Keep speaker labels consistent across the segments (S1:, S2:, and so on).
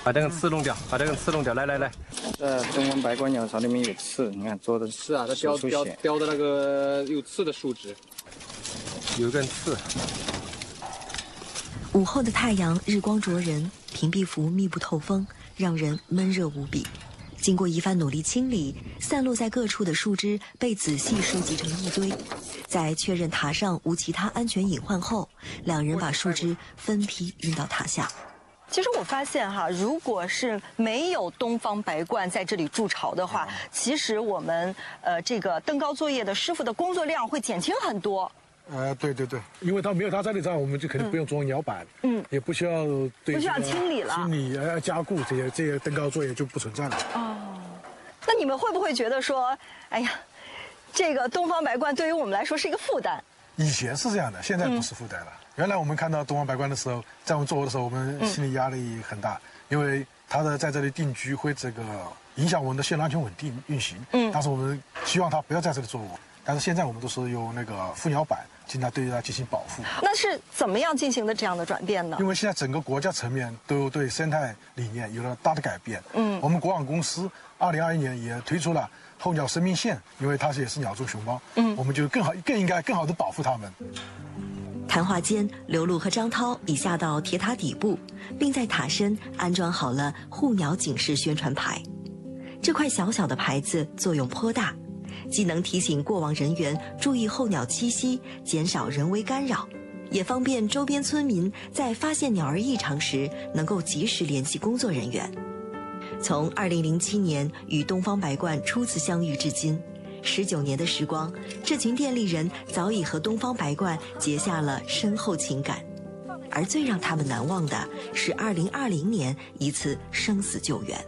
S1: 把这根刺弄掉，来。
S2: 东方白冠鸟巢里面有刺，你看做的
S1: 是啊，它雕的那个有刺的树枝，有一根刺。
S3: 午后的太阳日光灼人，屏蔽服密不透风，让人闷热无比。经过一番努力清理，散落在各处的树枝被仔细收集成一堆。在确认塔上无其他安全隐患后，两人把树枝分批运到塔下。
S4: 其实我发现哈，如果是没有东方白鹳在这里筑巢的话，其实我们这个登高作业的师傅的工作量会减轻很多。
S5: 对，因为没有它在这里，我们就肯定不用装鸟板，也不需要
S4: 清理了，
S5: 加固这些登高作业就不存在了。
S4: 那你们会不会觉得说，哎呀，这个东方白鹳对于我们来说是一个负担？
S5: 以前是这样的，现在不是负担了。原来我们看到东方白鹳的时候，在我们做的时候，我们心理压力很大，因为它在这里定居会影响我们的线路安全稳定运行。但是我们希望它不要在这里作窝。但是现在我们都是用那个副鸟板，对它进行保护。
S4: 那是怎么样进行的这样的转变呢？
S5: 因为现在整个国家层面都对生态理念有了大的改变。我们国网公司2021年也推出了候鸟生命线，因为它也是鸟中熊猫。我们就更应该更好的保护它们。
S3: 谈话间，刘璐和张涛已下到铁塔底部，并在塔身安装好了护鸟警示宣传牌。这块小小的牌子作用颇大，既能提醒过往人员注意候鸟栖息，减少人为干扰，也方便周边村民在发现鸟儿异常时能够及时联系工作人员。从2007年与东方白鹳初次相遇至今，19年的时光，这群电力人早已和东方白鹳结下了深厚情感。而最让他们难忘的是2020年一次生死救援。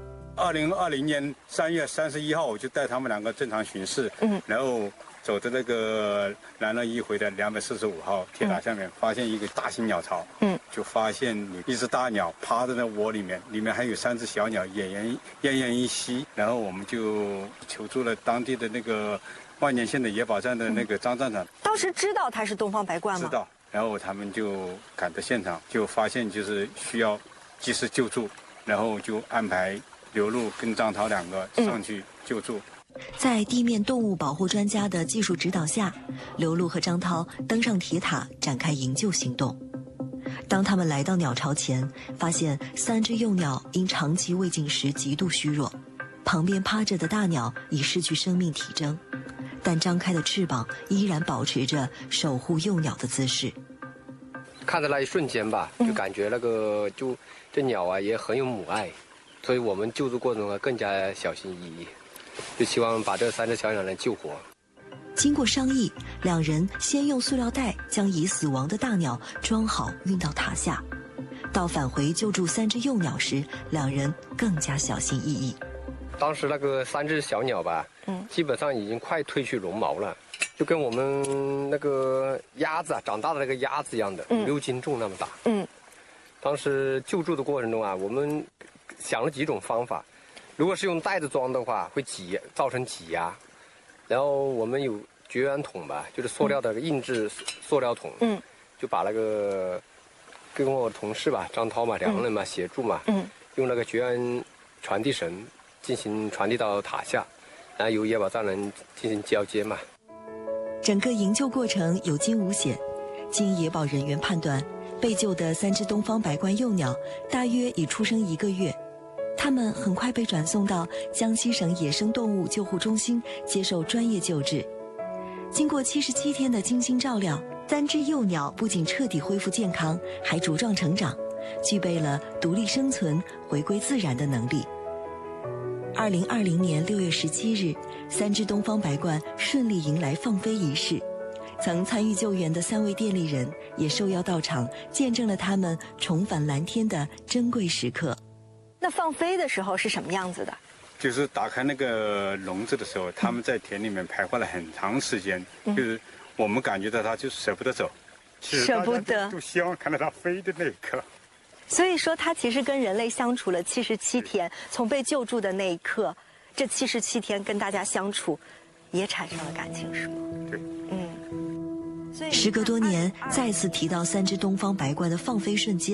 S6: 2020年3月31号，我就带他们两个正常巡视，然后走的那个南乐一回的245号铁塔下面，发现一个大型鸟巢，就发现一只大鸟趴在那窝里面还有3只小鸟奄奄一息，然后我们就求助了当地的那个万年县的野保站的那个张站长。
S4: 当时知道它是东方白鹳吗？
S6: 知道，然后他们就赶到现场，就发现就是需要及时救助，然后就安排刘璐跟张涛2个上去救助。
S3: 在地面动物保护专家的技术指导下，刘璐和张涛登上铁塔展开营救行动。当他们来到鸟巢前，发现3只幼鸟因长期未进食极度虚弱，旁边趴着的大鸟已失去生命体征，但张开的翅膀依然保持着守护幼鸟的姿势。
S7: 看的那一瞬间吧，就感觉这鸟啊也很有母爱，所以我们救助过程中更加小心翼翼，就希望把这3只小鸟能救活。
S3: 经过商议，两人先用塑料袋将已死亡的大鸟装好运到塔下。到返回救助3只幼鸟时，两人更加小心翼翼。
S7: 当时那个3只小鸟吧，基本上已经快褪去绒毛了，就跟我们那个鸭子长大的那个鸭子一样的，5、6斤重那么大。当时救助的过程中啊，我们想了几种方法。如果是用袋子装的话，会造成挤压。然后我们有绝缘桶吧，就是塑料的硬质塑料桶，就把那个跟我同事吧，张涛嘛，2个人嘛协助嘛，用那个绝缘传递绳进行传递到塔下，然后由野保站人进行交接嘛。
S3: 整个营救过程有惊无险，经野保人员判断，被救的3只东方白鹳幼鸟大约已出生1个月。它们很快被转送到江西省野生动物救护中心接受专业救治。经过77天的精心照料，3只幼鸟不仅彻底恢复健康，还茁壮成长，具备了独立生存、回归自然的能力。2020年6月17日，3只东方白鹳顺利迎来放飞仪式。曾参与救援的3位电力人也受邀到场，见证了它们重返蓝天的珍贵时刻。
S4: 那放飞的时候是什么样子的？
S6: 就是打开那个笼子的时候，他们在田里面徘徊了很长时间，就是我们感觉到它就舍不得走，
S4: 舍不得，
S6: 就希望看到它飞的那一刻。
S4: 所以说，它其实跟人类相处了77天，从被救助的那一刻，这77天跟大家相处，也产生了感情，是吗？
S6: 对，
S3: 时隔多年，再次提到3只东方白鹳的放飞瞬间。